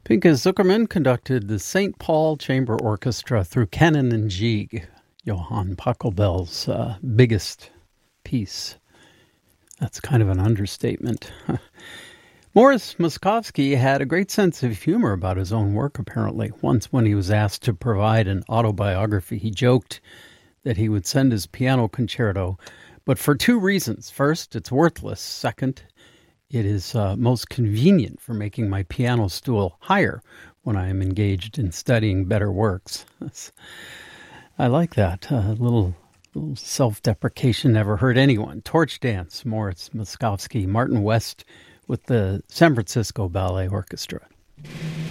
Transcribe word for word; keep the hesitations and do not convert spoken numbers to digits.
Pinka Zuckerman conducted the Saint Paul Chamber Orchestra through Canon and Gigue, Johann Pachelbel's uh, biggest piece. That's kind of an understatement. Morris Moskowsky had a great sense of humor about his own work, apparently. Once when he was asked to provide an autobiography, he joked that he would send his piano concerto, but for two reasons. First, it's worthless. Second, it is uh, most convenient for making my piano stool higher when I am engaged in studying better works. I like that. A uh, little, little self-deprecation never hurt anyone. Torch Dance, Morris Moskowsky, Martin West with the San Francisco Ballet Orchestra.